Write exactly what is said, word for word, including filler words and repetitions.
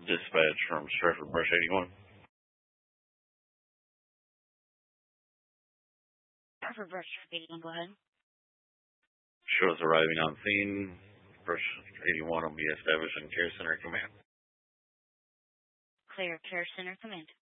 Dispatch from Stratford Brush eighty-one. Stratford Brush eighty-one, go ahead. Shows arriving on scene. Brush eighty-one will be established in Care Center Command. Clear, Care Center Command.